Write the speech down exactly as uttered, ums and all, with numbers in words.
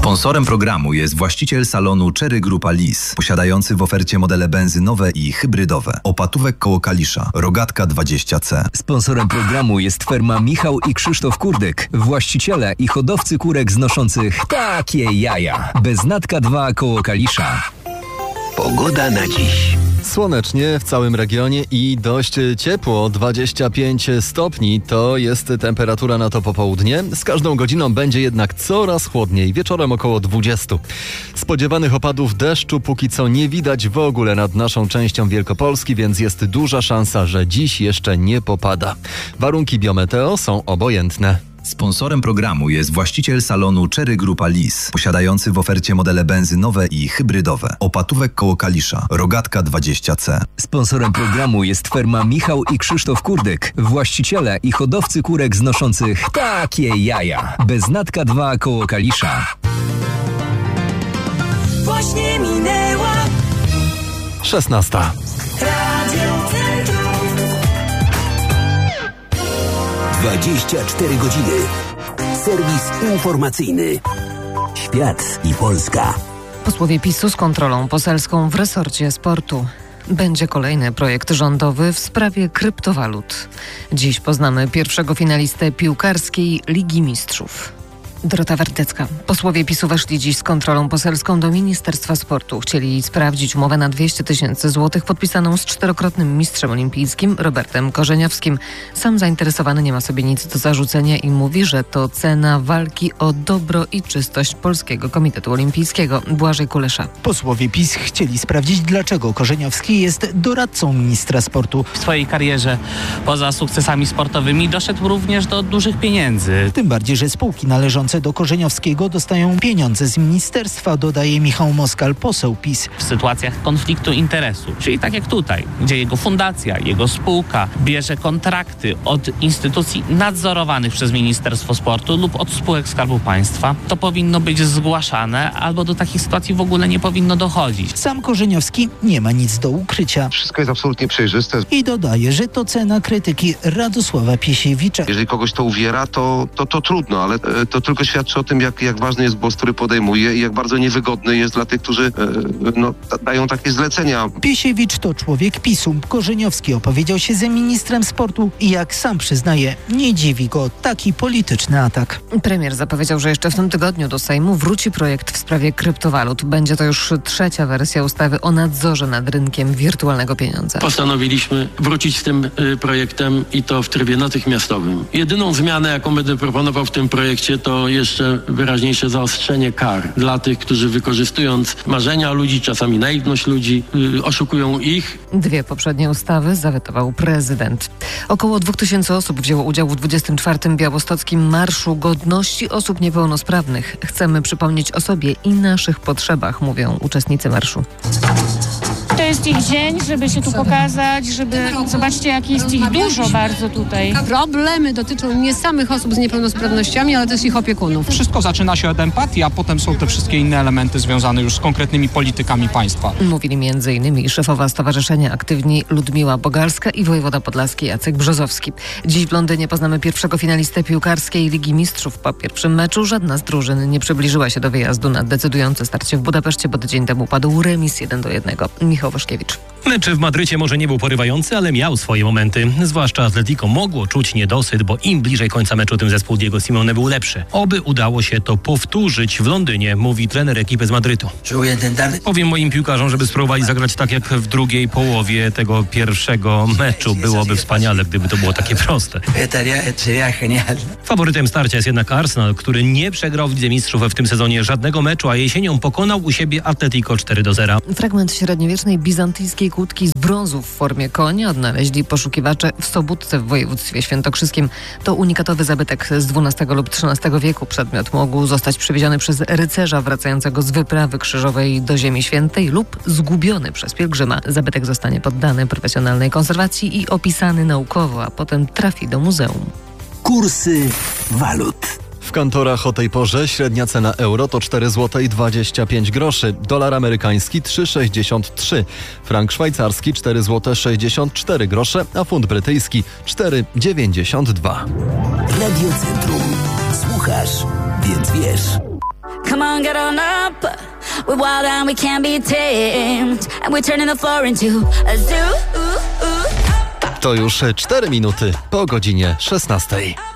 Sponsorem programu jest właściciel salonu Cherry Grupa Lis, posiadający w ofercie modele benzynowe i hybrydowe. Opatówek koło Kalisza, Rogatka dwadzieścia C. Sponsorem programu jest firma Michał i Krzysztof Kurdek, właściciele i hodowcy kurek znoszących takie jaja. Beznatka dwa koło Kalisza. Pogoda na dziś. Słonecznie w całym regionie i dość ciepło, dwadzieścia pięć stopni to jest temperatura na to popołudnie. Z każdą godziną będzie jednak coraz chłodniej, wieczorem około dwudziestu. Spodziewanych opadów deszczu póki co nie widać w ogóle nad naszą częścią Wielkopolski, więc jest duża szansa, że dziś jeszcze nie popada. Warunki biometeo są obojętne. Sponsorem programu jest właściciel salonu Cherry Grupa Lis, posiadający w ofercie modele benzynowe i hybrydowe. Opatówek koło Kalisza, Rogatka dwadzieścia C. Sponsorem programu jest firma Michał i Krzysztof Kurdek, właściciele i hodowcy kurek znoszących takie jaja. Beznatka dwa koło Kalisza. Właśnie minęła szesnasta. Radio Centrum. dwadzieścia cztery godziny. Serwis informacyjny. Świat i Polska. Posłowie PiSu z kontrolą poselską w resorcie sportu. Będzie kolejny projekt rządowy w sprawie kryptowalut. Dziś poznamy pierwszego finalistę piłkarskiej Ligi Mistrzów. Dorota Wardecka. Posłowie PiSu weszli dziś z kontrolą poselską do Ministerstwa Sportu. Chcieli sprawdzić umowę na dwieście tysięcy złotych podpisaną z czterokrotnym mistrzem olimpijskim Robertem Korzeniowskim. Sam zainteresowany nie ma sobie nic do zarzucenia i mówi, że to cena walki o dobro i czystość Polskiego Komitetu Olimpijskiego. Błażej Kulesza. Posłowie PiS chcieli sprawdzić, dlaczego Korzeniowski jest doradcą ministra sportu. W swojej karierze poza sukcesami sportowymi doszedł również do dużych pieniędzy. Tym bardziej, że spółki należące do Korzeniowskiego dostają pieniądze z ministerstwa, dodaje Michał Moskal, poseł PiS. W sytuacjach konfliktu interesu, czyli tak jak tutaj, gdzie jego fundacja, jego spółka bierze kontrakty od instytucji nadzorowanych przez Ministerstwo Sportu lub od spółek Skarbu Państwa, to powinno być zgłaszane albo do takich sytuacji w ogóle nie powinno dochodzić. Sam Korzeniowski nie ma nic do ukrycia. Wszystko jest absolutnie przejrzyste. I dodaje, że to cena krytyki Radosława Piesiewicza. Jeżeli kogoś to uwiera, to, to, to trudno, ale to tylko świadczy o tym, jak, jak ważny jest głos, który podejmuje i jak bardzo niewygodny jest dla tych, którzy e, no, dają takie zlecenia. Piesiewicz to człowiek PiSu. Korzeniowski opowiedział się za ministrem sportu i jak sam przyznaje, nie dziwi go taki polityczny atak. Premier zapowiedział, że jeszcze w tym tygodniu do Sejmu wróci projekt w sprawie kryptowalut. Będzie to już trzecia wersja ustawy o nadzorze nad rynkiem wirtualnego pieniądza. Postanowiliśmy wrócić z tym y, projektem i to w trybie natychmiastowym. Jedyną zmianę, jaką będę proponował w tym projekcie, to jeszcze wyraźniejsze zaostrzenie kar dla tych, którzy wykorzystując marzenia ludzi, czasami naiwność ludzi, yy, oszukują ich. Dwie poprzednie ustawy zawetował prezydent. Około dwóch tysięcy osób wzięło udział w dwudziestym czwartym białostockim Marszu Godności Osób Niepełnosprawnych. Chcemy przypomnieć o sobie i naszych potrzebach, mówią uczestnicy marszu. To jest ich dzień, żeby się tu pokazać, żeby zobaczcie, jak jest ich dużo bardzo tutaj. Problemy dotyczą nie samych osób z niepełnosprawnościami, ale też ich opiekunów. Wszystko zaczyna się od empatii, a potem są te wszystkie inne elementy związane już z konkretnymi politykami państwa. Mówili między innymi szefowa Stowarzyszenia Aktywni Ludmiła Bogalska i wojewoda podlaski Jacek Brzozowski. Dziś w Londynie poznamy pierwszego finalistę piłkarskiej Ligi Mistrzów. Po pierwszym meczu żadna z drużyn nie przybliżyła się do wyjazdu na decydujące starcie w Budapeszcie, bo tydzień temu padł remis jeden do jednego. Michał Waszkiewicz. Mecz w Madrycie może nie był porywający, ale miał swoje momenty. Zwłaszcza Atletico mogło czuć niedosyt, bo im bliżej końca meczu, tym zespół Diego Simeone był lepszy. Oby udało się to powtórzyć w Londynie, mówi trener ekipy z Madrytu. Powiem moim piłkarzom, żeby spróbowali zagrać tak jak w drugiej połowie tego pierwszego meczu. Byłoby wspaniale, gdyby to było takie proste. Faworytem starcia jest jednak Arsenal, który nie przegrał w Lidze Mistrzów w tym sezonie żadnego meczu, a jesienią pokonał u siebie Atletico cztery do zera. Fragment średniowiecznej bizantyjskiej kłódki z brązu w formie konia odnaleźli poszukiwacze w Sobótce w województwie świętokrzyskim. To unikatowy zabytek z dwunastego lub trzynastego wieku. Przedmiot mógł zostać przywieziony przez rycerza wracającego z wyprawy krzyżowej do Ziemi Świętej lub zgubiony przez pielgrzyma. Zabytek zostanie poddany profesjonalnej konserwacji i opisany naukowo, a potem trafi do muzeum. Kursy walut. W kantorach o tej porze średnia cena euro to cztery złote dwadzieścia pięć groszy, dolar amerykański trzy sześćdziesiąt trzy, frank szwajcarski cztery złote sześćdziesiąt cztery grosze, a funt brytyjski cztery dziewięćdziesiąt dwa. Radio Centrum. Słuchasz, więc wiesz. come on, get on up. We're wild and we can't be tamed. And we're turning the floor into a zoo. To już cztery minuty po godzinie szesnastej.